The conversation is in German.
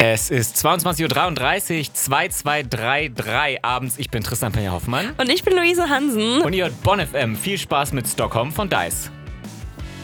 Es ist 22.33 Uhr, 2233 abends. Ich bin Tristan Peña-Hoffmann. Und ich bin Luise Hansen. Und ihr hört Bonn FM. Viel Spaß mit Stockholm von Dice.